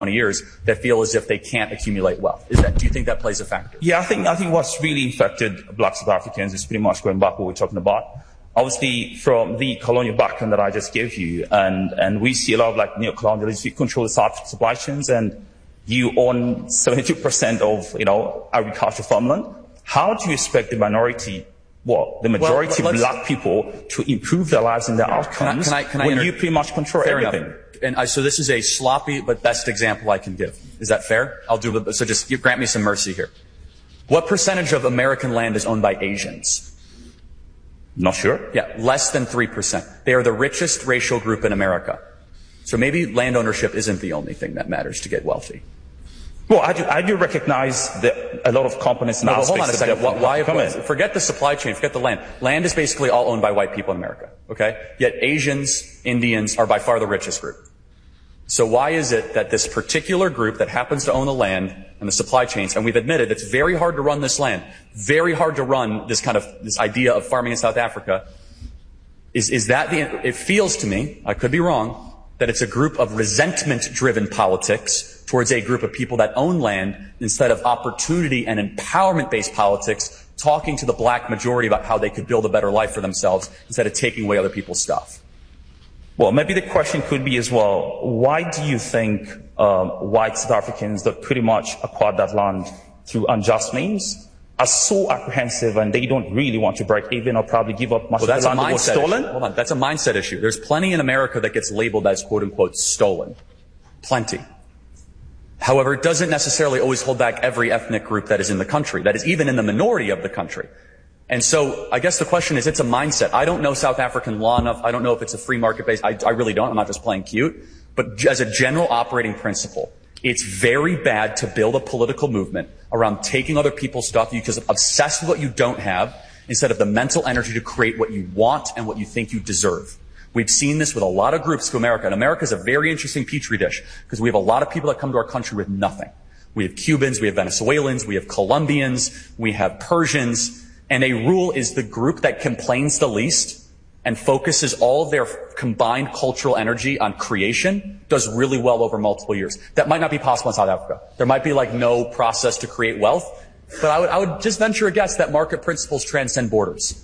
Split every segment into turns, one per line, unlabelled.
years that feel as if they can't accumulate wealth. Do you think that plays a factor?
Yeah, I think what's really affected Black South Africans is pretty much going back to what we're talking about. Obviously, from the colonial background that I just gave you, and we see a lot of like neo-colonialists, you control the supply chains, and you own 72% of, agricultural farmland. How do you expect the minority, the majority of Black people to improve their lives and their outcomes when you pretty much control everything?
Enough. And so this is a sloppy but best example I can give. Is that fair? I'll do it. So just grant me some mercy here. What percentage of American land is owned by Asians?
Not sure.
Yeah, less than 3%. They are the richest racial group in America. So maybe land ownership isn't the only thing that matters to get wealthy.
Well, I do recognize that a lot of components now.
Hold on a second. Forget the supply chain. Forget the land. Land is basically all owned by white people in America. Okay? Yet Asians, Indians are by far the richest group. So why is it that this particular group that happens to own the land and the supply chains, and we've admitted it's very hard to run this land, very hard to run this idea of farming in South Africa, it feels to me, I could be wrong, that it's a group of resentment-driven politics towards a group of people that own land instead of opportunity and empowerment-based politics, talking to the Black majority about how they could build a better life for themselves instead of taking away other people's stuff.
Well, maybe the question could be as well, why do you think white South Africans that pretty much acquired that land through unjust means are so apprehensive and they don't really want to break even or probably give up much of the land that was stolen?
Hold on, that's a mindset issue. There's plenty in America that gets labeled as quote-unquote stolen. Plenty. However, it doesn't necessarily always hold back every ethnic group that is in the country, that is even in the minority of the country. And so I guess the question is, it's a mindset. I don't know South African law enough. I don't know if it's a free market base. I really don't. I'm not just playing cute. But as a general operating principle, it's very bad to build a political movement around taking other people's stuff because you're obsessed with what you don't have instead of the mental energy to create what you want and what you think you deserve. We've seen this with a lot of groups to America. And America is a very interesting petri dish because we have a lot of people that come to our country with nothing. We have Cubans, we have Venezuelans, we have Colombians, we have Persians. And a rule is the group that complains the least and focuses all of their combined cultural energy on creation does really well over multiple years. That might not be possible in South Africa. There might be no process to create wealth, but I would just venture a guess that market principles transcend borders.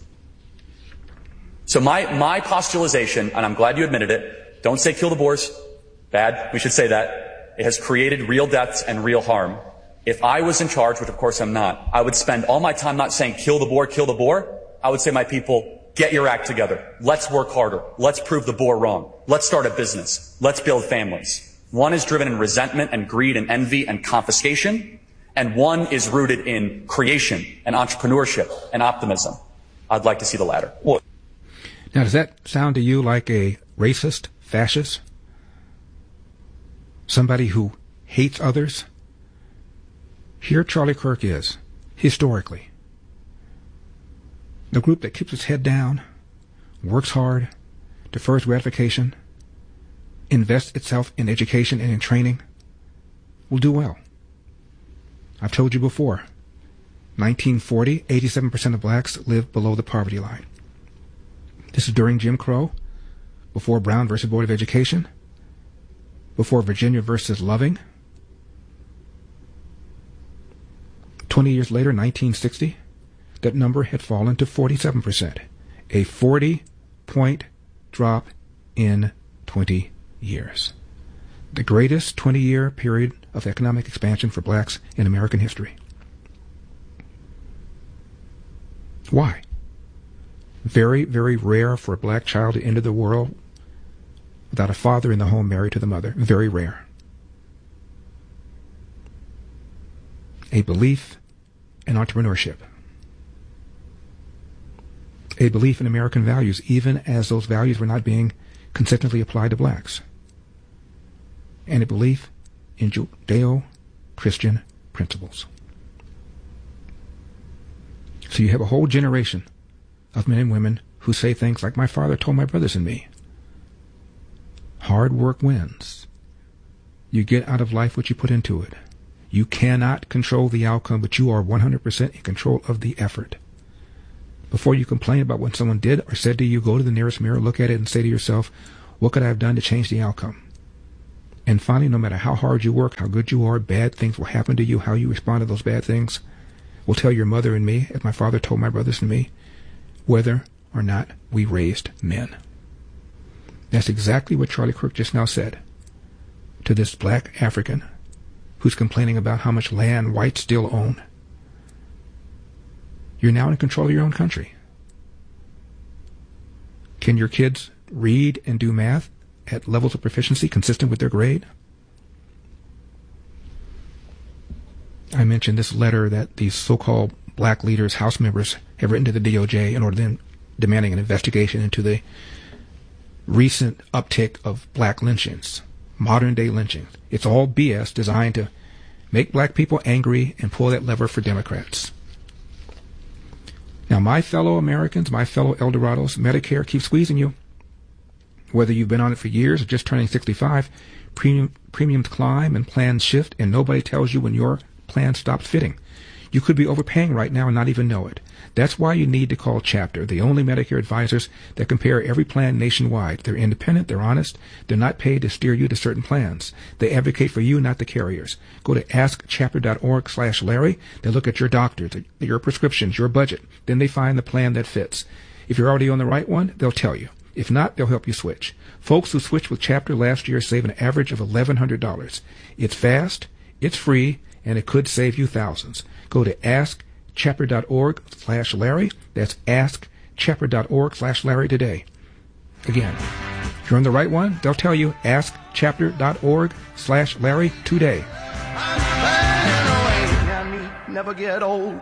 So my postulation, and I'm glad you admitted it, don't say kill the Boers. Bad. We should say that. It has created real deaths and real harm. If I was in charge, which of course I'm not, I would spend all my time not saying kill the Boer, kill the Boer. I would say, my people, get your act together. Let's work harder. Let's prove the Boer wrong. Let's start a business. Let's build families. One is driven in resentment and greed and envy and confiscation, and one is rooted in creation and entrepreneurship and optimism. I'd like to see the latter.
Now, does that sound to you like a racist, fascist? Somebody who hates others? Here Charlie Kirk is, historically. The group that keeps its head down, works hard, defers gratification, invests itself in education and in training, will do well. I've told you before, 1940, 87% of blacks lived below the poverty line. This is during Jim Crow, before Brown versus Board of Education, before Virginia versus Loving. 20 years later, 1960, that number had fallen to 47%, a 40-point drop in 20 years. The greatest 20-year period of economic expansion for blacks in American history. Why? Very, very rare for a black child to enter the world without a father in the home married to the mother. Very rare. A belief in entrepreneurship. A belief in American values, even as those values were not being consistently applied to blacks. And a belief in Judeo-Christian principles. So you have a whole generation of men and women who say things like, my father told my brothers and me, hard work wins. You get out of life what you put into it. You cannot control the outcome, but you are 100% in control of the effort. Before you complain about what someone did or said to you, go to the nearest mirror, look at it, and say to yourself, what could I have done to change the outcome? And finally, no matter how hard you work, how good you are, bad things will happen to you. How you respond to those bad things will tell your mother and me, as my father told my brothers and me, whether or not we raised men. That's exactly what Charlie Kirk just now said to this black African who's complaining about how much land whites still own. You're now in control of your own country. Can your kids read and do math at levels of proficiency consistent with their grade? I mentioned this letter that these so-called black leaders, House members, have written to the DOJ in order to demanding an investigation into the recent uptick of black lynchings, modern-day lynchings. It's all BS designed to make black people angry and pull that lever for Democrats. Now, my fellow Americans, my fellow Eldorados, Medicare keeps squeezing you. Whether you've been on it for years or just turning 65, premiums climb and plans shift, and nobody tells you when your plan stops fitting. You could be overpaying right now and not even know it. That's why you need to call Chapter, the only Medicare advisors that compare every plan nationwide. They're independent, they're honest, they're not paid to steer you to certain plans. They advocate for you, not the carriers. Go to askchapter.org/Larry. They look at your doctors, your prescriptions, your budget. Then they find the plan that fits. If you're already on the right one, they'll tell you. If not, they'll help you switch. Folks who switched with Chapter last year save an average of $1,100. It's fast, it's free, and it could save you thousands. Go to askchapter.org/Larry. That's askchapter.org/Larry today. Again, if you're on the right one, they'll tell you askchapter.org/Larry today.
Never get old.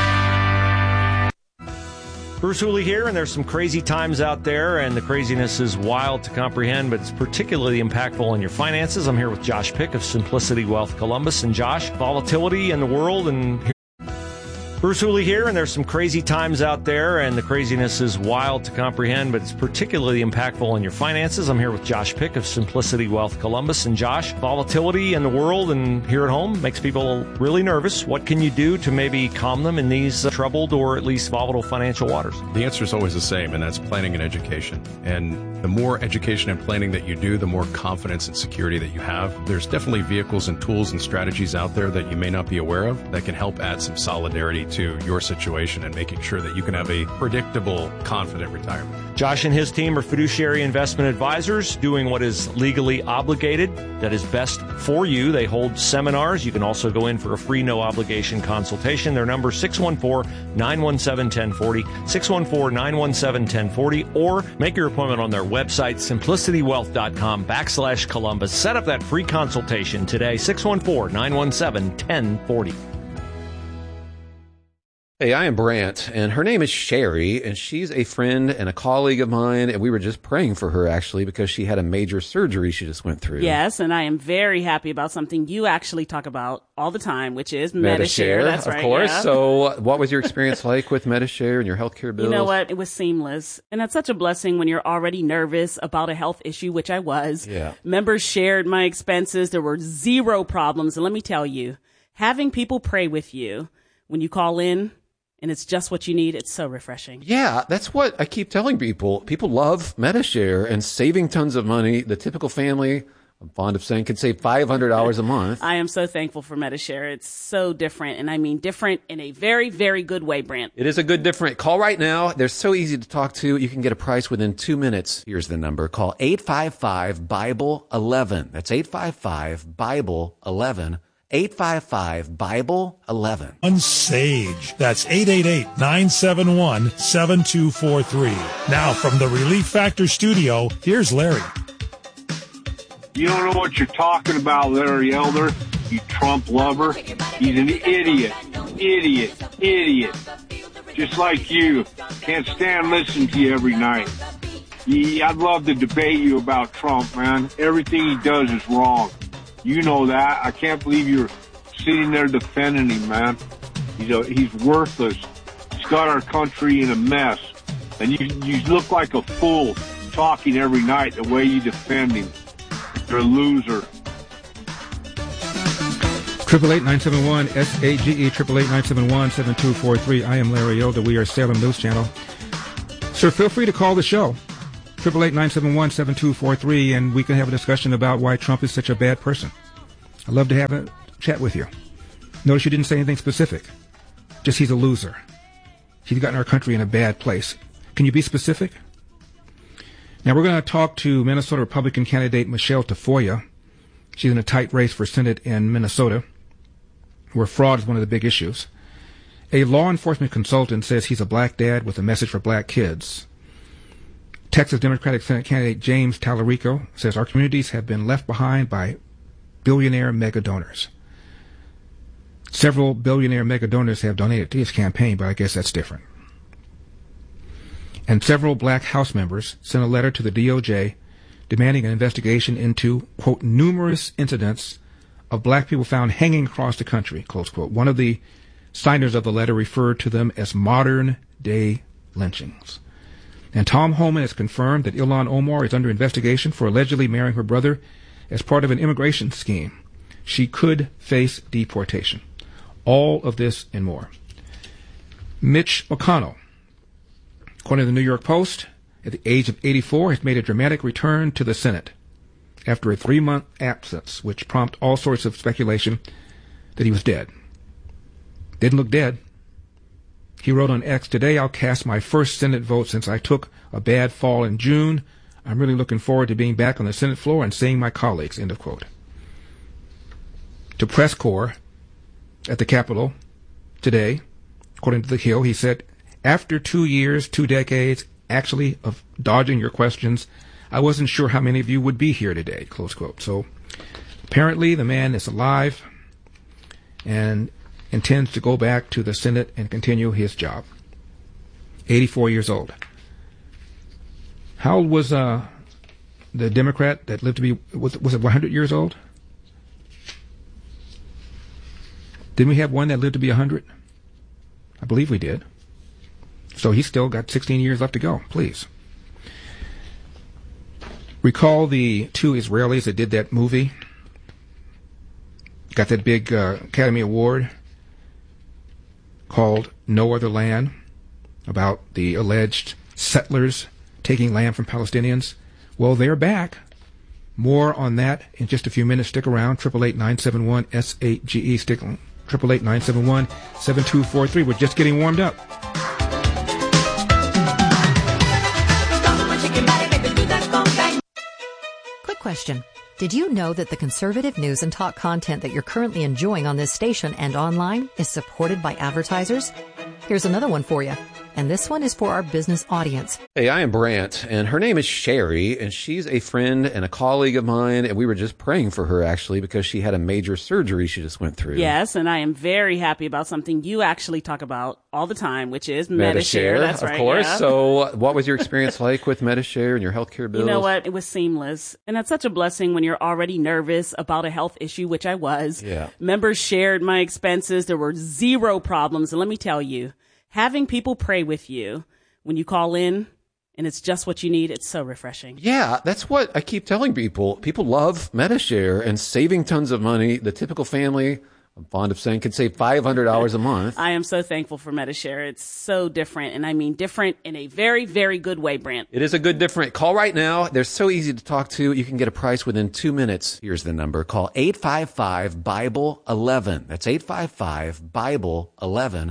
Bruce Hooley here, and there's some crazy times out there, and the craziness is wild to comprehend, but it's particularly impactful on your finances. I'm here with Josh Pick of Simplicity Wealth Columbus. And Josh, volatility in the world and... Bruce Hooley here, and there's some crazy times out there, and the craziness is wild to comprehend, but it's particularly impactful on your finances. I'm here with Josh Pick of Simplicity Wealth Columbus. And Josh, volatility in the world and here at home makes people really nervous. What can you do to maybe calm them in these troubled or at least volatile financial waters?
The answer is always the same, and that's planning and education. And the more education and planning that you do, the more confidence and security that you have. There's definitely vehicles and tools and strategies out there that you may not be aware of that can help add some solidarity to your situation and making sure that you can have a predictable, confident retirement.
Josh and his team are fiduciary investment advisors doing what is legally obligated, that is best for you. They hold seminars. You can also go in for a free, no-obligation consultation. Their number is 614-917-1040, 614-917-1040, or make your appointment on their website, simplicitywealth.com/Columbus. Set up that free consultation today, 614-917-1040.
Hey, I am Brant, and her name is Sherry, and she's a friend and a colleague of mine, and we were just praying for her, actually, because she had a major surgery she just went through.
Yes, and I am very happy about something you actually talk about all the time, which is Medi-Share. That's right,
of course.
Yeah.
So what was your experience like with Medi-Share and your healthcare bills?
You know what? It was seamless, and that's such a blessing when you're already nervous about a health issue, which I was.
Yeah.
Members shared my expenses. There were zero problems, and let me tell you, having people pray with you when you call in, and it's just what you need, it's so refreshing.
Yeah, that's what I keep telling people. People love Medi-Share and saving tons of money. The typical family, I'm fond of saying, can save $500 a month.
I am so thankful for Medi-Share. It's so different, and I mean different in a very, very good way, Brant.
It is a good different. Call right now. They're so easy to talk to. You can get a price within 2 minutes. Here's the number. Call 855-BIBLE-11. That's 855-BIBLE-11. 855-BIBLE-11.
Sage. That's 888-971-7243. Now from the Relief Factor studio, here's Larry.
You don't know what you're talking about, Larry Elder, you Trump lover. He's an idiot. Just like you. Can't stand listening to you every night. I'd love to debate you about Trump, man. Everything he does is wrong. You know that. I can't believe you're sitting there defending him, man. He's worthless. He's got our country in a mess. And you look like a fool talking every night the way you defend him. You're a loser.
888-971-SAGE, 888-971-7243. I am Larry Elder. We are Salem News Channel. Sir, feel free to call the show. 888-971-7243, and we can have a discussion about why Trump is such a bad person. I'd love to have a chat with you. Notice you didn't say anything specific. Just he's a loser. He's gotten our country in a bad place. Can you be specific? Now we're going to talk to Minnesota Republican candidate Michelle Tafoya. She's in a tight race for Senate in Minnesota, where fraud is one of the big issues. A law enforcement consultant says he's a black dad with a message for black kids. Texas Democratic Senate candidate James Tallarico says our communities have been left behind by billionaire mega donors. Several billionaire mega donors have donated to his campaign, but I guess that's different. And several black House members sent a letter to the DOJ demanding an investigation into, quote, numerous incidents of black people found hanging across the country, close quote. One of the signers of the letter referred to them as modern-day lynchings. And Tom Homan has confirmed that Ilhan Omar is under investigation for allegedly marrying her brother as part of an immigration scheme. She could face deportation. All of this and more. Mitch McConnell, according to the New York Post, at the age of 84, has made a dramatic return to the Senate after a 3-month absence, which prompted all sorts of speculation that he was dead. Didn't look dead. He wrote on X, "Today I'll cast my first Senate vote since I took a bad fall in June. I'm really looking forward to being back on the Senate floor and seeing my colleagues," end of quote. To press corps at the Capitol today, according to The Hill, he said, "After 2 years, 2 decades, actually, of dodging your questions, I wasn't sure how many of you would be here today," close quote. So apparently the man is alive and intends to go back to the Senate and continue his job. 84 years old. How old was the Democrat that lived to be, was it 100 years old? Didn't we have one that lived to be 100? I believe we did. So he's still got 16 years left to go, please. Recall the 2 Israelis that did that movie, got that big Academy Award called No Other Land, about the alleged settlers taking land from Palestinians. Well, they're back. More on that in just a few minutes. Stick around. 888-971-SAGE. Stick on 888-971-7243. We're just getting warmed up.
Quick question. Did you know that the conservative news and talk content that you're currently enjoying on this station and online is supported by advertisers? Here's another one for you. And this one is for our business audience.
Hey, I am Brant, and her name is Sherry, and she's a friend and a colleague of mine, and we were just praying for her, actually, because she had a major surgery she just went through.
Yes, and I am very happy about something you actually talk about all the time, which is Medi-Share. That's right.
Of course.
Yeah.
So what was your experience like with Medi-Share and your healthcare bills?
You know what? It was seamless. And that's such a blessing when you're already nervous about a health issue, which I was.
Yeah.
Members shared my expenses. There were 0 problems. And let me tell you, having people pray with you when you call in and it's just what you need, it's so refreshing.
Yeah, that's what I keep telling people. People love Medi-Share and saving tons of money. The typical family, I'm fond of saying, can save $500 a month.
I am so thankful for Medi-Share. It's so different, and I mean different in a very, very good way, Brent.
It is a good different. Call right now. They're so easy to talk to. You can get a price within 2 minutes. Here's the number. Call 855-BIBLE-11. That's 855-BIBLE-11.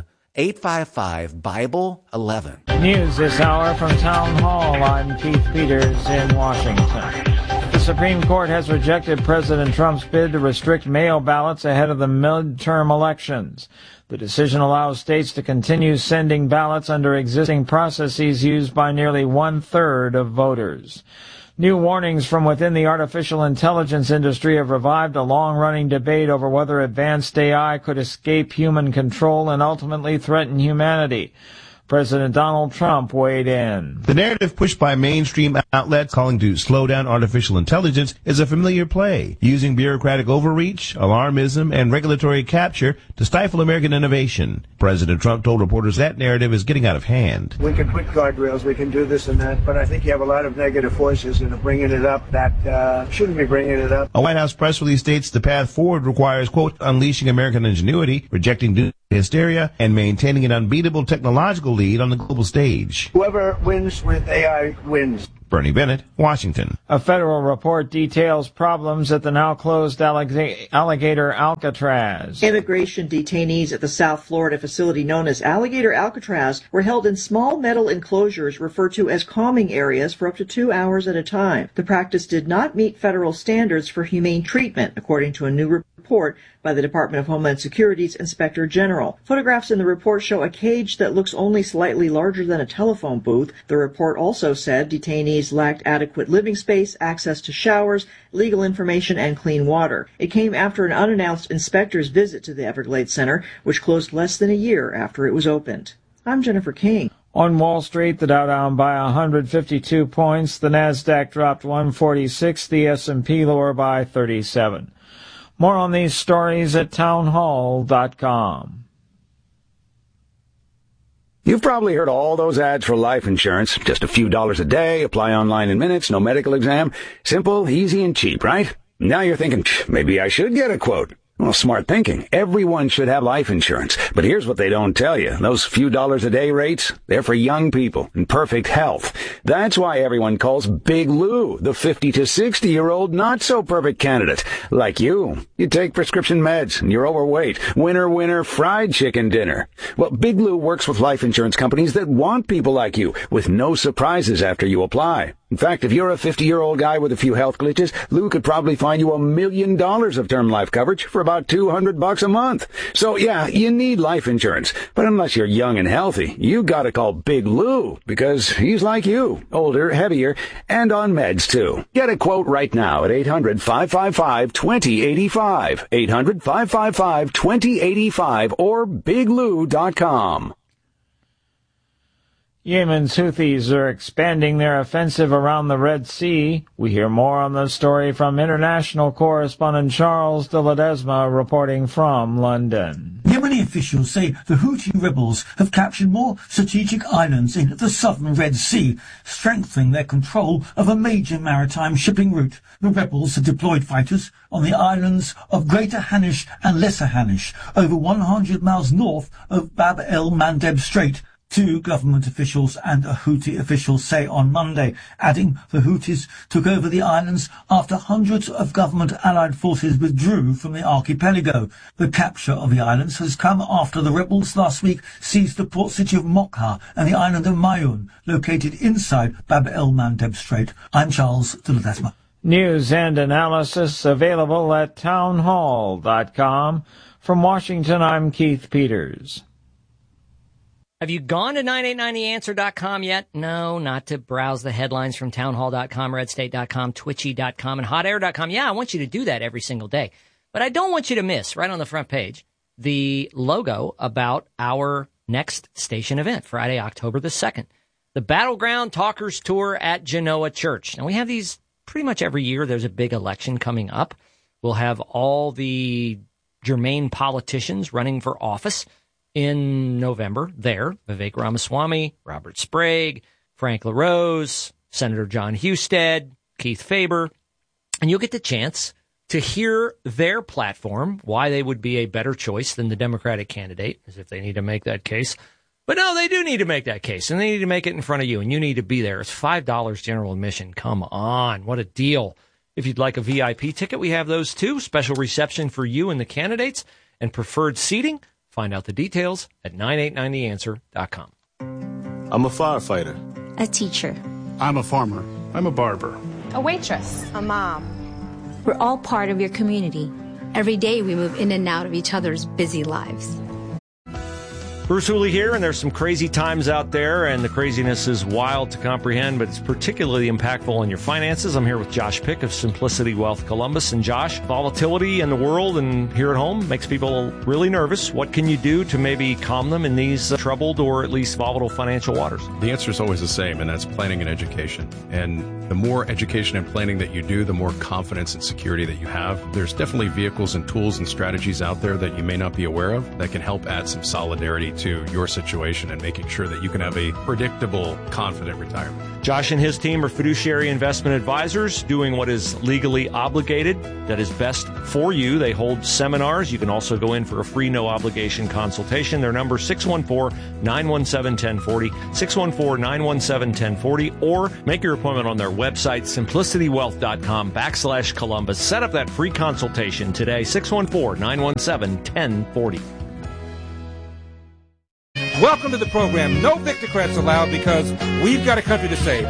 855-BIBLE-11.
News this hour from Town Hall. I'm Keith Peters in Washington. The Supreme Court has rejected President Trump's bid to restrict mail ballots ahead of the midterm elections. The decision allows states to continue sending ballots under existing processes used by nearly 1/3 of voters. New warnings from within the artificial intelligence industry have revived a long-running debate over whether advanced AI could escape human control and ultimately threaten humanity. President Donald Trump weighed in.
The narrative pushed by mainstream outlets calling to slow down artificial intelligence is a familiar play, using bureaucratic overreach, alarmism, and regulatory capture to stifle American innovation. President Trump told reporters that narrative is getting out of hand.
We can put guardrails, we can do this and that, but I think you have a lot of negative forces that are bringing it up that shouldn't be bringing it up.
A White House press release states the path forward requires, quote, unleashing American ingenuity, rejecting hysteria, and maintaining an unbeatable technological lead on the global stage.
Whoever wins with AI wins.
Bernie Bennett, Washington.
A federal report details problems at the now-closed Alligator Alcatraz.
Immigration detainees at the South Florida facility known as Alligator Alcatraz were held in small metal enclosures referred to as calming areas for up to 2 hours at a time. The practice did not meet federal standards for humane treatment, according to a new report by the Department of Homeland Security's Inspector General. Photographs in the report show a cage that looks only slightly larger than a telephone booth. The report also said detainees lacked adequate living space, access to showers, legal information, and clean water. It came after an unannounced inspector's visit to the Everglades Center, which closed less than a year after it was opened. I'm Jennifer King.
On Wall Street, the Dow down by 152 points, the Nasdaq dropped 146, the S&P lower by 37. More on these stories at townhall.com.
You've probably heard all those ads for life insurance. Just a few dollars a day, apply online in minutes, no medical exam. Simple, easy, and cheap, right? Now you're thinking, maybe I should get a quote. Well, smart thinking. Everyone should have life insurance. But here's what they don't tell you. Those few dollars a day rates, they're for young people in perfect health. That's why everyone calls Big Lou the 50 to 60-year-old not-so-perfect candidate. Like you. You take prescription meds and you're overweight. Winner, winner, fried chicken dinner. Well, Big Lou works with life insurance companies that want people like you with no surprises after you apply. In fact, if you're a 50-year-old guy with a few health glitches, Lou could probably find you $1 million of term life coverage for about $200 a month. So yeah, you need life insurance. But unless you're young and healthy, you gotta call Big Lou, because he's like you, older, heavier, and on meds too. Get a quote right now at 800-555-2085. 800-555-2085 or biglou.com.
Yemen's Houthis are expanding their offensive around the Red Sea. We hear more on the story from international correspondent Charles de Ledesma reporting from London.
Yemeni officials say the Houthi rebels have captured more strategic islands in the southern Red Sea, strengthening their control of a major maritime shipping route. The rebels have deployed fighters on the islands of Greater Hanish and Lesser Hanish, over 100 miles north of Bab el-Mandeb Strait. Two government officials and a Houthi official say on Monday, adding the Houthis took over the islands after hundreds of government allied forces withdrew from the archipelago. The capture of the islands has come after the rebels last week seized the port city of Mokha and the island of Mayun, located inside Bab el-Mandeb Strait. I'm Charles de Ledesma.
News and analysis available at townhall.com. From Washington, I'm Keith Peters.
Have you gone to 989theanswer.com yet? No, not to browse the headlines from townhall.com, redstate.com, twitchy.com, and hotair.com. Yeah, I want you to do that every single day. But I don't want you to miss, right on the front page, the logo about our next station event, Friday, October the 2nd. The Battleground Talkers Tour at Genoa Church. Now, we have these pretty much every year. There's a big election coming up. We'll have all the germane politicians running for office in November there. Vivek Ramaswamy, Robert Sprague, Frank LaRose, Senator John Husted, Keith Faber. And you'll get the chance to hear their platform, why they would be a better choice than the Democratic candidate, as if they need to make that case. But no, they do need to make that case, and they need to make it in front of you, and you need to be there. It's $5 general admission. Come on. What a deal. If you'd like a VIP ticket, we have those too. Special reception for you and the candidates and preferred seating. Find out the details at 989theanswer.com.
I'm a firefighter.
A teacher.
I'm a farmer. I'm a barber.
A waitress. A mom.
We're all part of your community. Every day we move in and out of each other's busy lives.
Bruce Hooley here, and there's some crazy times out there, and the craziness is wild to comprehend, but it's particularly impactful on your finances. I'm here with Josh Pick of Simplicity Wealth Columbus. And Josh, volatility in the world and here at home makes people really nervous. What can you do to maybe calm them in these troubled or at least volatile financial waters?
The answer is always the same, and that's planning and education. And the more education and planning that you do, the more confidence and security that you have. There's definitely vehicles and tools and strategies out there that you may not be aware of that can help add some solidarity specific to your situation and making sure that you can have a predictable, confident retirement.
Josh and his team are fiduciary investment advisors doing what is legally obligated, that is best for you. They hold seminars. You can also go in for a free, no-obligation consultation. Their number, 614-917-1040, 614-917-1040, or make your appointment on their website, simplicitywealth.com/Columbus. Set up that free consultation today, 614-917-1040.
Welcome to the program. No Victocrats allowed because we've got a country to save.